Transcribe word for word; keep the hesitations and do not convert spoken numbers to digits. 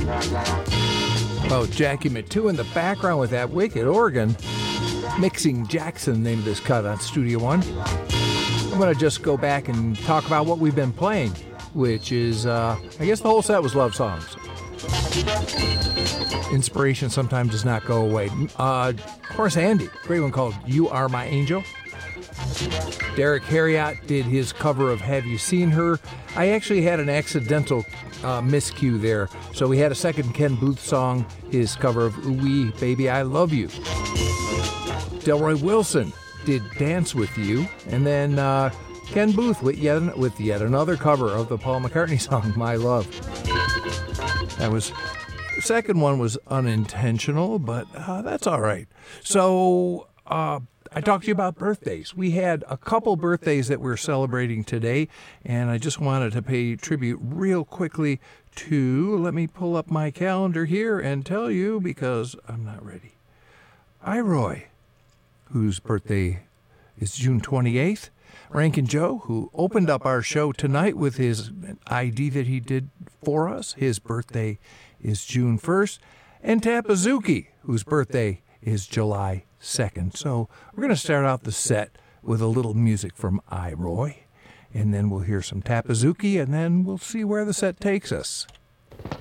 Oh, Jackie Matu in the background with that wicked organ. Mixing Jackson named this cut on Studio One. I'm going to just go back and talk about what we've been playing, which is, uh, I guess the whole set was love songs. Inspiration sometimes does not go away. Uh, Horace Andy, great one called You Are My Angel. Derek Harriott did his cover of Have You Seen Her? I actually had an accidental uh, miscue there. So we had a second Ken Booth song, his cover of Ooh Wee, Baby, I Love You. Delroy Wilson did Dance With You. And then uh, Ken Booth with yet, with yet another cover of the Paul McCartney song, My Love. That was... The second one was unintentional, but uh, that's all right. So... Uh, I talked to you about birthdays. We had a couple birthdays that we're celebrating today, and I just wanted to pay tribute real quickly to, let me pull up my calendar here and tell you because I'm not ready. Iroy, whose birthday is June twenty-eighth. Rankin Joe, who opened up our show tonight with his I D that he did for us. His birthday is June first. And Tapazuki, whose birthday is July second. So we're going to start out the set with a little music from Iroy, and then we'll hear some Tapazuki, and then we'll see where the set takes us.